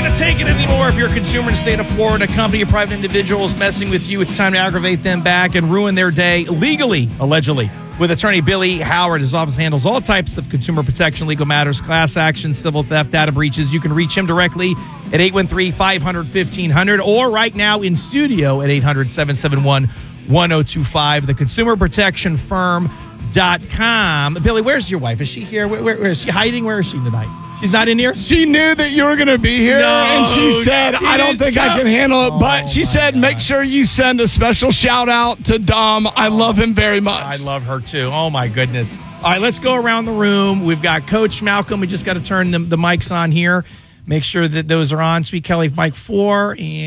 going to take it anymore. If you're a consumer in the state of Florida, a company or private individuals messing with you, it's time to aggravate them back and ruin their day legally, allegedly. With attorney Billy Howard, his office handles all types of consumer protection, legal matters, class actions, civil theft, data breaches. You can reach him directly at 813-500-1500 or right now in studio at 800-771-1025. The consumerprotectionfirm.com. Billy, where's your wife? Is she here? Where is she hiding? Where is she tonight? She's not in here? She knew that you were going to be here, and she said, I don't think I can handle it. But she said, make sure you send a special shout-out to Dom. I love him very much. I love her, too. Oh, my goodness. All right, let's go around the room. We've got Coach Malcolm. We just got to turn the mics on here. Make sure that those are on. Sweet Kelly, mic 4. And